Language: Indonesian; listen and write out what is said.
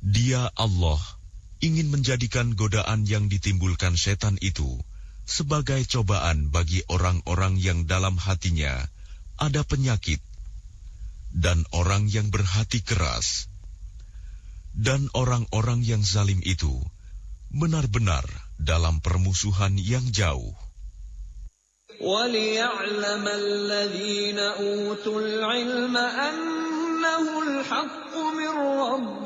Dia Allah ingin menjadikan godaan yang ditimbulkan setan itu sebagai cobaan bagi orang-orang yang dalam hatinya ada penyakit dan orang yang berhati keras. Dan orang-orang yang zalim itu benar-benar dalam permusuhan yang jauh. وَلِيَعْلَمَ الَّذِينَ أُوتُوا الْعِلْمَ أَنَّهُ الْحَقُّ مِنْ رَبِّهِمْ